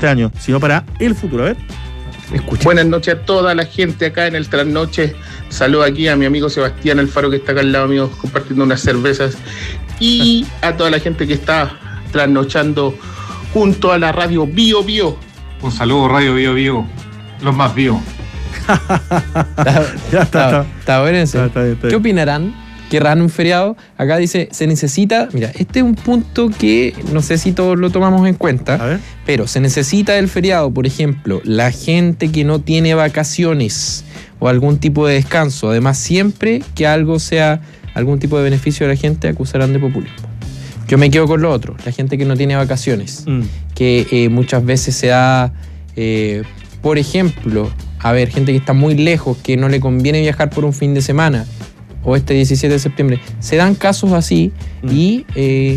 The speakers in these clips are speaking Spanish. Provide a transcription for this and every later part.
este año, sino para el futuro. A ver. Escucha. Buenas noches a toda la gente acá en el Trasnoche. Saludo aquí a mi amigo Sebastián Alfaro, que está acá al lado mío compartiendo unas cervezas, y a toda la gente que está trasnochando junto a la radio Bio Bio. Un saludo, Radio Bio Bio, los más vivos. Está bueno eso. Está bien. ¿Qué opinarán? ¿Querrán un feriado? Acá dice, se necesita... Mira, este es un punto que no sé si todos lo tomamos en cuenta, A ver. pero se necesita el feriado, por ejemplo, la gente que no tiene vacaciones o algún tipo de descanso. Además, siempre que algo sea algún tipo de beneficio a la gente, acusarán de populismo. Yo me quedo con lo otro, la gente que no tiene vacaciones, que muchas veces se da, por ejemplo, a ver, gente que está muy lejos, que no le conviene viajar por un fin de semana, o este 17 de septiembre. Se dan casos así y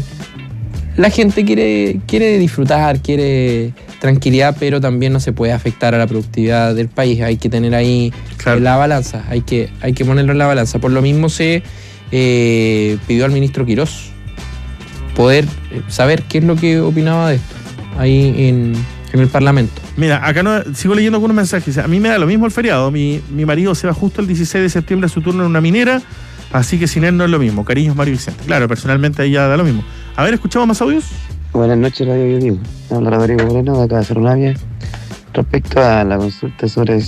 la gente quiere disfrutar, quiere tranquilidad, pero también no se puede afectar a la productividad del país. Hay que tener ahí la balanza, hay que ponerlo en la balanza. Por lo mismo se pidió al ministro Quirós poder saber qué es lo que opinaba de esto ahí en el Parlamento. Mira, acá sigo leyendo algunos mensajes. A mí me da lo mismo el feriado. Mi marido se va justo el 16 de septiembre a su turno en una minera, así que sin él no es lo mismo. Cariños, Mario Vicente. Claro, personalmente ahí ya da lo mismo. A ver, ¿escuchamos más audios? Buenas noches, Radio Bio. Habla Rodrigo Moreno, de acá de Cerro Navia. Respecto a la consulta sobre el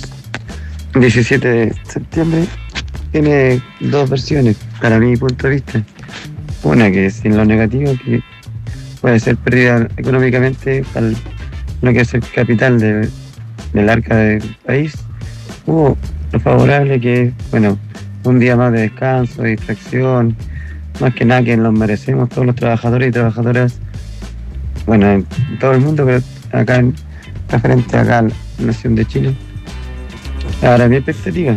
17 de septiembre, tiene dos versiones, para mi punto de vista. Una que es en lo negativo, que puede ser pérdida económicamente para lo que es el capital del arca del país. Hubo lo favorable que, bueno, un día más de descanso, de distracción, más que nada que nos merecemos todos los trabajadores y trabajadoras, bueno, en todo el mundo, pero acá referente acá a la nación de Chile. Ahora, mi expectativa,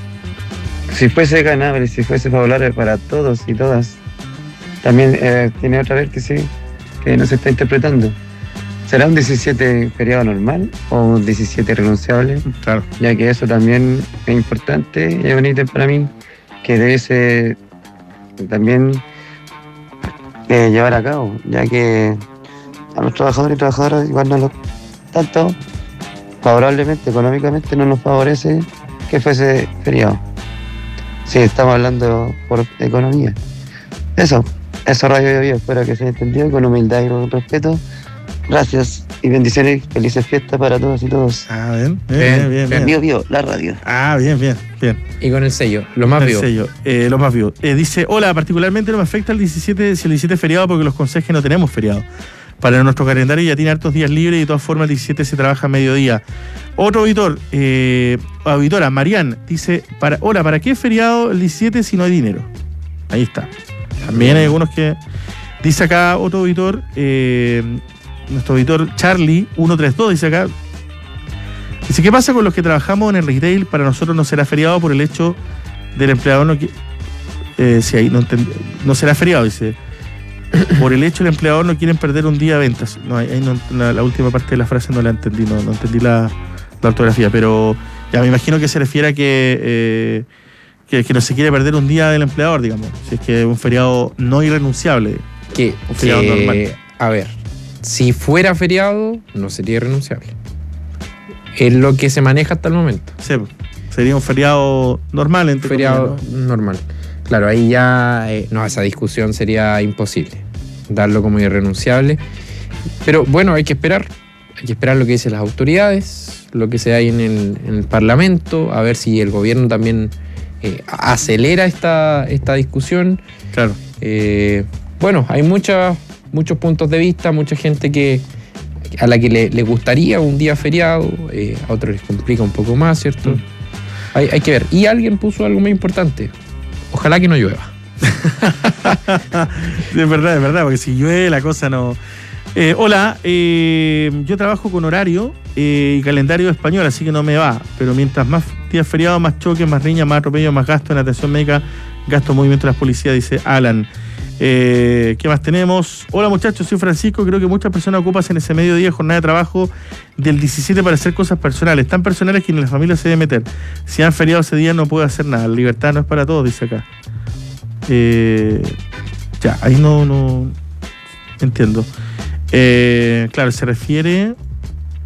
si fuese ganable, si fuese favorable para todos y todas, también tiene otra vértice que no se está interpretando. ¿Será un 17 feriado normal o un 17 renunciable? Claro. Ya que eso también es importante y es un ítem para mí que debe ser también llevar a cabo, ya que a los trabajadores y trabajadoras igual no tanto favorablemente, económicamente no nos favorece que fuese feriado. Sí, estamos hablando por economía. Eso Radio Bio, espero que se haya entendido con humildad y con respeto. Gracias y bendiciones, felices fiestas para todos y todos. Ah, bien. Bio Bio, la radio. Ah, bien. Y con el sello, lo más vivo. Lo más vivo. Dice, hola, particularmente no me afecta el 17 si el 17 es feriado porque los consejes no tenemos feriado. Para nuestro calendario ya tiene hartos días libres y de todas formas el 17 se trabaja a mediodía. Otro auditor, auditora, Marian, dice, hola, ¿para qué es feriado el 17 si no hay dinero? Ahí está. También hay algunos que... Dice acá otro auditor, nuestro auditor Charlie 132, dice acá, dice, ¿qué pasa con los que trabajamos en el retail? Para nosotros no será feriado por el hecho del empleador si ahí no será feriado, dice. Por el hecho del empleador no quieren perder un día de ventas. No, ahí la última parte de la frase no la entendí, no entendí la ortografía, pero ya me imagino que se refiere a que no se quiere perder un día del empleador, digamos. Si es que es un feriado no irrenunciable. Un feriado normal. A ver, si fuera feriado, no sería irrenunciable. Es lo que se maneja hasta el momento. Sí, sería un feriado normal. Un feriado normal. Claro, ahí ya esa discusión sería imposible, darlo como irrenunciable. Pero bueno, hay que esperar lo que dicen las autoridades, lo que se da ahí en el Parlamento, a ver si el gobierno también acelera esta discusión. Claro. Bueno, hay muchos puntos de vista, mucha gente a la que le gustaría un día feriado, a otros les complica un poco más, ¿cierto? Hay que ver. Y alguien puso algo muy importante. Ojalá que no llueva. Es verdad, porque si llueve la cosa no... Hola, yo trabajo con horario y calendario español, así que no me va. Pero mientras más días feriados, más choques, más riñas, más atropellos, más gasto en atención médica, gasto en movimiento de las policías, dice Alan. ¿Qué más tenemos? Hola muchachos, soy Francisco. Creo que muchas personas ocupan en ese mediodía jornada de trabajo del 17 para hacer cosas personales, tan personales que ni la familia se debe meter. Si han feriado ese día no puede hacer nada. La libertad no es para todos, dice acá. Ya, ahí no entiendo. Claro, se refiere